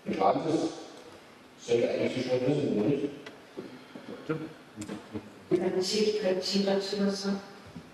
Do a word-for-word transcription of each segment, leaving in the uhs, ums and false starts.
geplant ist, sollte eigentlich schon wissen, oder nicht? Dann Sie, können Sie dazu was sagen?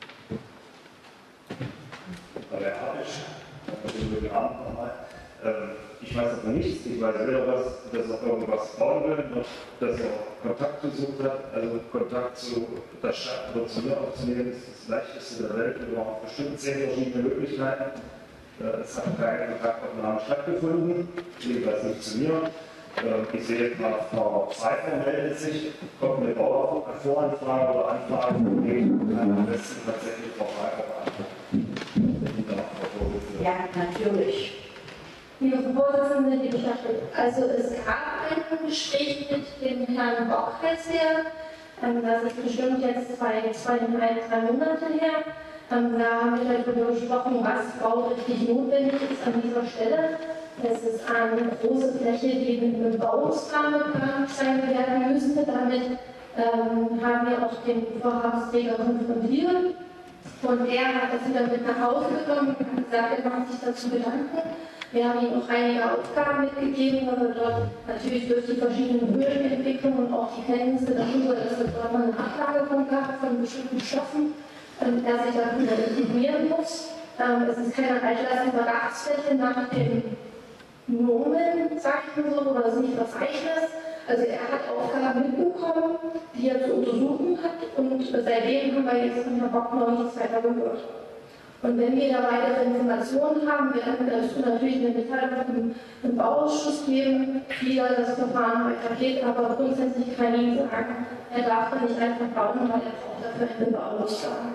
Bei der Arbeit, also den Abend nochmal. Ich weiß noch nichts, ich weiß weder was, dass er irgendwas bauen will, noch dass er Kontakt gesucht hat. Also Kontakt zu der Stadt oder zu mir aufzunehmen, ist das leichteste der Welt. Wir haben bestimmt zehn verschiedene Möglichkeiten. Es hat keine Kontaktaufnahme stattgefunden, jedenfalls nicht zu mir. Ich sehe gerade, Frau Pfeiffer meldet sich, kommt eine Bauvoranfrage oder Anfrage, die kann am besten tatsächlich Frau Pfeiffer antworten. Ja, natürlich. Liebe Vorsitzende, liebe Stadträte, also es gab ein Gespräch mit dem Herrn Bockfessler, ähm, das ist bestimmt jetzt zwei, zweieinhalb, drei Monate her. Ähm, da haben wir darüber gesprochen, was baurechtlich notwendig ist an dieser Stelle. Es ist eine große Fläche, die mit einem Bebauungsplan geplant sein werden müsste. Damit ähm, haben wir auch den Vorhabsträger konfrontiert. Und er hat das wieder mit nach Hause genommen und gesagt, er macht sich dazu Gedanken. Wir haben ihm auch einige Aufgaben mitgegeben, weil wir dort natürlich durch die verschiedenen Höhenentwicklungen und auch die Kenntnisse darüber, dass es dort mal eine Ablagerung gab von bestimmten Stoffen, ähm, er sich darüber informieren muss. Ähm, es ist keine Altlastenverdachtsfläche nach dem Nomen, sag ich mal so, oder das nicht Verzeichnis. Also er hat Aufgaben mitbekommen, die er zu untersuchen hat, und seitdem haben wir jetzt von Herrn Bock noch nichts weiter gehört. Und wenn wir da weitere Informationen haben, werden wir dazu natürlich eine Mitteilung im Bauausschuss geben, wie da das Verfahren weitergeht, aber grundsätzlich kann ich Ihnen sagen, er darf da nicht einfach bauen, weil er braucht dafür eine Bauaussage.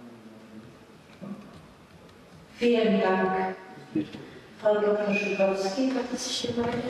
Vielen Dank. Frau Doktor Schukowski, hat es sich gemeldet?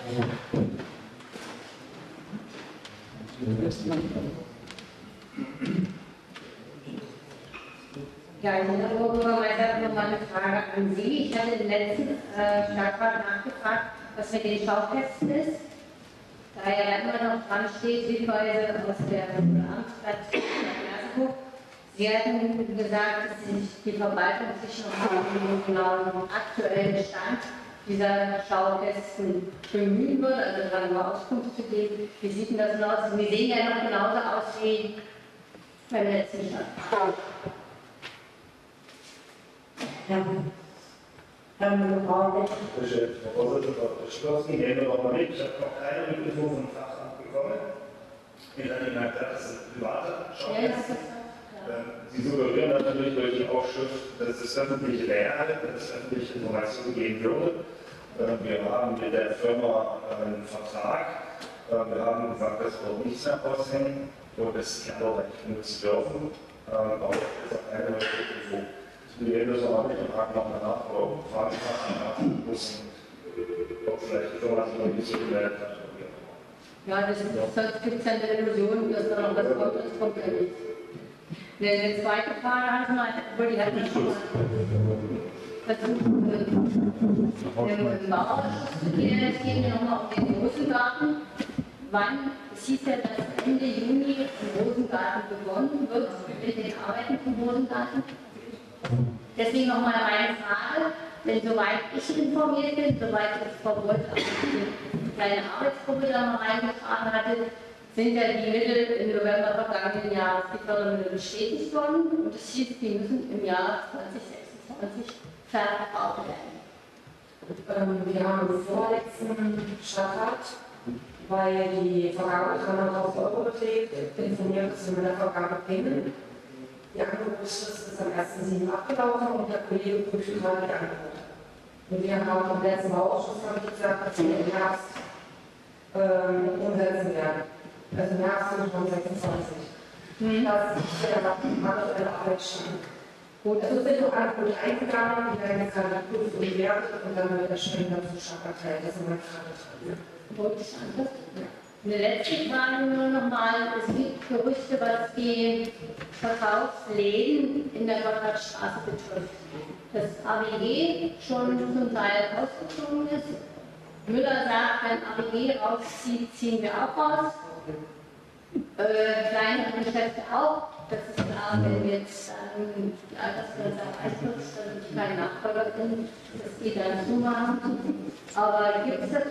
Ja, ich habe Bürgermeister noch mal eine Frage an Sie. Ich hatte im letzten äh, Stadtrat nachgefragt, was mit den Schaufesten ist. Da ja immer noch dran steht, Hinweise aus der Amtsblatt Glasgow. Sie hatten gesagt, dass sich die Verwaltung sich noch um den genauen aktuellen Stand dieser Schaufesten bemühen wird, also daran nur Auskunft zu geben. Wie sieht denn das denn aus? Wir sehen ja noch genauso aus wie beim letzten Stadtrat. Ja. Herr Braun, Frau Vorsitzende, Frau Schukowski, nehmen wir doch mal mit. Ich habe noch keine Rückinfo vom Fachamt bekommen. Ich habe Ihnen gesagt, das sind private Schaufesten. Sie suggerieren natürlich durch die Aufschrift, dass es öffentliche wäre, dass es öffentliche Informationen geben würde. Wir haben mit der Firma einen Vertrag. Wir haben gesagt, dass wir nichts mehr aushängen und dass die anderen nicht benutzen dürfen. Aber das ist auch keine neue Info. Ich will das aber nicht und frage nochmal nach, oder frage nach, muss ob vielleicht die Firma sich noch nicht so gemeldet hat. Ja, das ist, sonst gibt es ja eine Illusion, dass da noch was kommt, das kommt ja nicht. Eine zweite Frage hatte man, obwohl die hat nicht schon mal versucht, im Bauausschuss zu klären. Es geht mir nochmal um den Rosengarten. Wann, es hieß ja, dass Ende Juni im Rosengarten begonnen wird, mit den Arbeiten vom Rosengarten. Deswegen nochmal meine Frage, denn soweit ich informiert bin, soweit das Frau Wolf auch die kleine Arbeitsgruppe da mal reingetragen hatte, sind ja die Mittel im November vergangenen Jahres die Fördermittel bestätigt worden, und es hieß, die müssen im Jahr zweitausendsechsundzwanzig verbraucht werden. Ähm, wir haben im vorletzten Stadtrat, weil die Vergabe dreihunderttausend Euro beträgt, informiert, dass wir mit der Vergabe beginnen. Die Angebotsfrist ist am ersten siebten abgelaufen und der Kollege prüft gerade die Angebote. Und wir haben im letzten Bauausschuss gesagt, dass wir im Herbst ähm, umsetzen werden. Also im Herbst zweitausendsechsundzwanzig. Mhm. Das ist der aktuelle Arbeitsstand. Gut, also sind noch Angebote eingegangen, die werden jetzt gerade geprüft und bewertet und dann wird der Spender zu Stadt erteilt. Das sind wir gerade drin. Ja. Eine letzte Frage nur nochmal. Es gibt Gerüchte, was die Verkaufsläden in der Gotthardstraße betrifft. Das A W G schon zum Teil ausgezogen ist. Müller sagt, wenn A W G rauszieht, ziehen wir auch raus. Äh, kleinere Geschäfte auch. Das ist klar, wenn jetzt ähm, die Altersgrenze erreicht wird, dann keine Nachfolger sind, dass die dann zumachen. Aber gibt es das